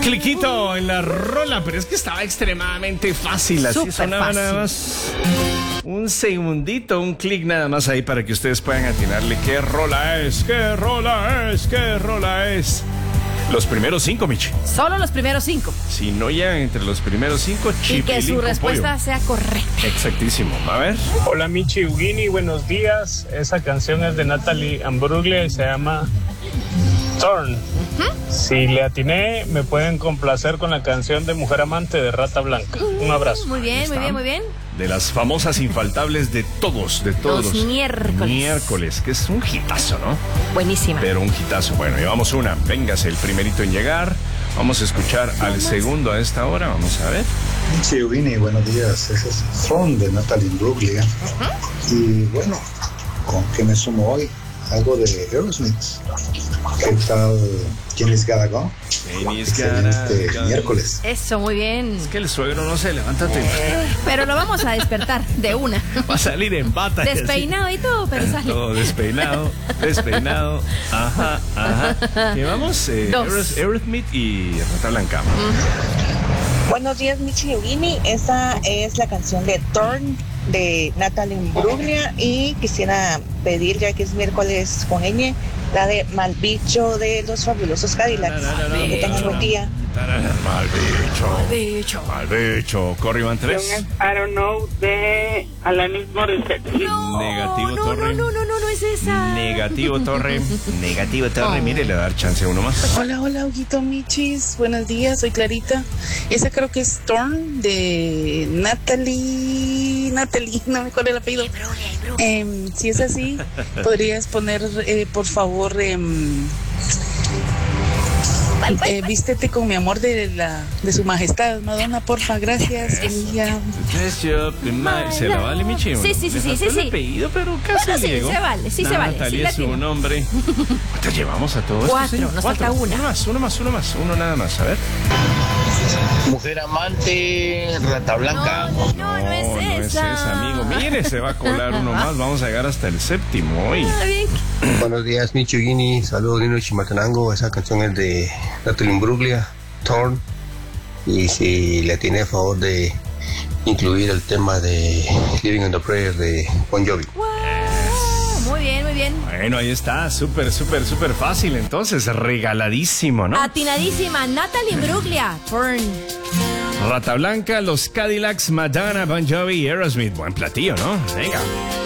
cliquito en la rola, pero es que estaba extremadamente fácil. Así Súper sonaba fácil. nada más. Un segundito, un clic nada más ahí para que ustedes puedan atinarle qué rola es, qué rola es, qué rola es. Los primeros 5, Michi. Solo los primeros 5. Si no llegan entre los primeros 5, Y que su respuesta sea correcta. Exactísimo. A ver. Hola Michi Ugini, buenos días. Esa canción es de Natalie Imbruglia y se llama Torn. Si le atiné, me pueden complacer con la canción de Mujer Amante de Rata Blanca. Un abrazo. Muy bien, muy bien, muy bien. De las famosas infaltables de todos Los miércoles. miércoles, que es un hitazo, ¿no? Buenísima. Pero un hitazo. Bueno, llevamos una. Véngase, el primerito en llegar. Vamos a escuchar al segundo a esta hora. Vamos a ver. Sí, Vini, buenos días. Ese es From de Natalie Imbruglia. Y bueno, ¿con qué me sumo hoy? Algo de Aerosmith. ¿Qué tal? ¿Quién es Gotta Go? Excelente miércoles. Eso, muy bien. Es que el suegro no se levanta temprano. Pero lo vamos a despertar de una. Va a salir en bata. Despeinado y todo, pero sale. Todo despeinado, despeinado. Ajá, ajá. Llevamos Dos. Aerosmith y Rata Blanca. Buenos días, Michi Eugini. Esa es la canción de Torn de Natalie Imbruglia y quisiera pedir, ya que es miércoles con ñ, la de Malbicho de los fabulosos Cadillacs. Que tengan buen día. Mal bicho. Mal bicho. Corre, Iván 3. I don't know de Alanis Morissette. Negativo, Torre. No es esa. Negativo, Torre. Negativo, Torre. Oh. Mire, le va a dar chance a uno más. Hola, Huguito Michis. Buenos días, soy Clarita. Esa creo que es Torn de Natalie, no me acuerdo el apellido. Si es así, podrías poner, por favor, vístete con mi amor de su majestad, Madonna, porfa, gracias. Y ya. ¿Se la vale, Michi? Sí. El apellido, pero casi Bueno, sí, llegó. se vale, sí se vale. Natalia Sí, es su latino. nombre. ¿Cuántas llevamos a todos? 4, nos falta una. Uno nada más, a ver. Mujer Amante, Rata Blanca. No es esa. Amigo. Mire, se va a colar uno más. Vamos a llegar hasta el séptimo hoy. Está bien. Buenos días, Michi Guini. Saludos, Dino Chimatenango. Esa canción es de Natalie Imbruglia, Torn. Y si le tiene a favor de incluir el tema de Living on the Prayer de Bon Jovi. Muy bien, muy bien. Bueno, ahí está. Súper fácil. Entonces, regaladísimo, ¿no? Atinadísima. Natalie Imbruglia. Turn. Rata Blanca, los Cadillacs, Madonna, Bon Jovi y Aerosmith. Buen platillo, ¿no? Venga.